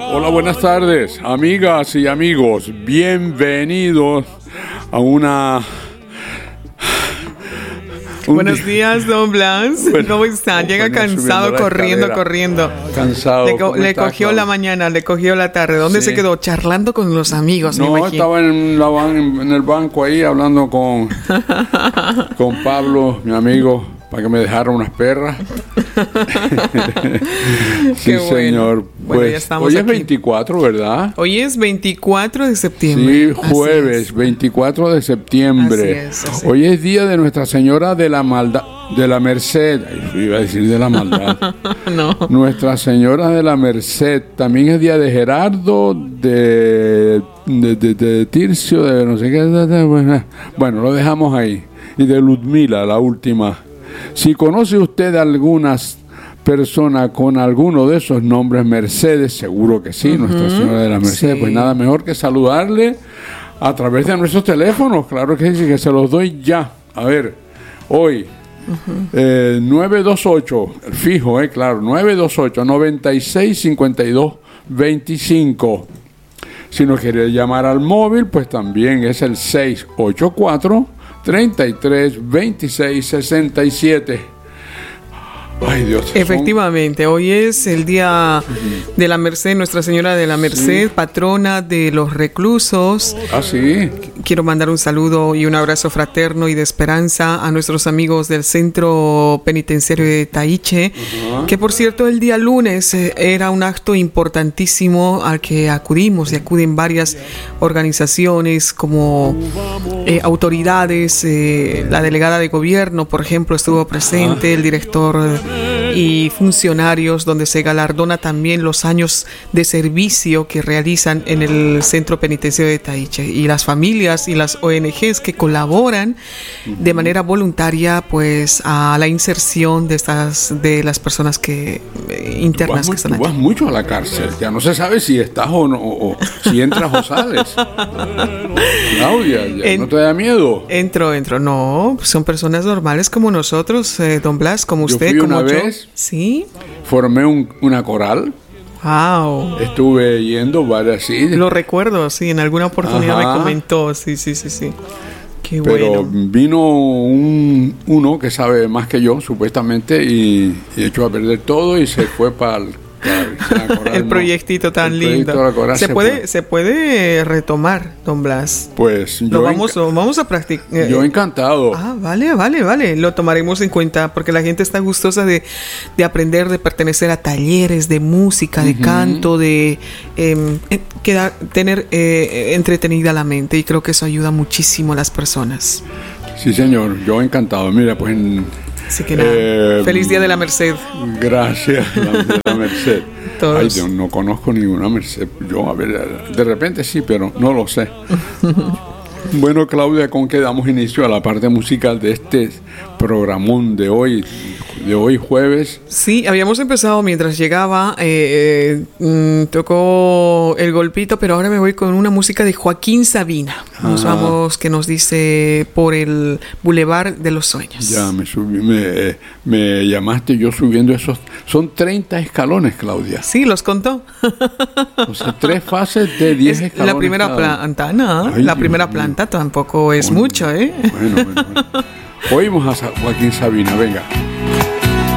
Hola, buenas tardes, amigas y amigos. Bienvenidos a una... Buenos días, don Blas. Bueno, ¿cómo está? Llega cansado, corriendo. Cansado. Le cogió la mañana, le cogió la tarde. ¿Dónde se quedó? Charlando con los amigos, No, estaba en el banco ahí hablando con Pablo, mi amigo, para que me dejara unas perras. Sí, Qué bueno. Señor. Bueno, Pues, ya estamos hoy es aquí. 24, ¿verdad? Hoy es 24 de septiembre. Sí, jueves, 24 de septiembre. Así es. Hoy es día de Nuestra Señora de la Maldad, de la Merced. Ay, iba a decir de la maldad. No. Nuestra Señora de la Merced. También es día de Gerardo, de Tircio, de no sé qué. Bueno, lo dejamos ahí. Y de Ludmila, la última. Si conoce usted algunas persona con alguno de esos nombres Mercedes, seguro que sí, Nuestra Señora de la Merced, sí. pues nada mejor que saludarle a través de nuestros teléfonos, claro que sí, que se los doy ya. A ver, hoy 928, el fijo, claro, 928 96 52 25. Si nos quiere llamar al móvil, pues también es el 684 33 26 67. Ay, Dios. Efectivamente, hoy es el día de la Merced, Nuestra Señora de la Merced, Sí. patrona de los reclusos. Ah, sí. Quiero mandar un saludo y un abrazo fraterno y de esperanza a nuestros amigos del Centro Penitenciario de Taiche, que por cierto el día lunes era un acto importantísimo al que acudimos y acuden varias organizaciones como autoridades, la delegada de gobierno, por ejemplo, estuvo presente, el director y funcionarios, donde se galardona también los años de servicio que realizan en el Centro Penitenciario de Taiche, y las familias y las ONGs que colaboran de manera voluntaria pues a la inserción de las personas que internas que están Tú vas allí. mucho a la cárcel, ya no se sabe si estás o no, o si entras o sales. Claudia, ya no te da miedo. Entro, no, son personas normales como nosotros, don Blas, como Yo usted, fui como una yo. vez. Sí, Formé una coral, wow. estuve yendo varias, sí, Lo recuerdo, sí, en alguna oportunidad Ajá. me comentó, sí. Qué pero bueno. vino uno que sabe más que yo, supuestamente, y echó a perder todo y se fue para la coral. El proyectito tan El proyecto lindo. de la coral Se puede retomar, don Blas. Pues Lo vamos a practicar. yo encantado. Vale. Lo tomaremos en cuenta porque la gente está gustosa de aprender, de pertenecer a talleres de música, de canto, de tener entretenida la mente, y creo que eso ayuda muchísimo a las personas. Sí, señor, yo encantado. Mira, pues... Así que nada, feliz día de la Merced. Gracias, la Merced. Todos. Ay, yo no conozco ninguna Merced. Yo, a ver, de repente sí, pero no lo sé. Bueno, Claudia, ¿con qué damos inicio a la parte musical de este programón de hoy jueves? Sí, habíamos empezado mientras llegaba, tocó el golpito, pero ahora me voy con una música de Joaquín Sabina. Nos vamos, que nos dice Por el Boulevard de los Sueños. Ya me llamaste yo subiendo esos. Son 30 escalones, Claudia. Sí, los contó. O sea, 3 fases de 10 escalones. La primera planta, ¿no? Ay, La Dios primera mío. planta tampoco es mucho, ¿eh? Bueno. Oímos a Joaquín Sabina, venga.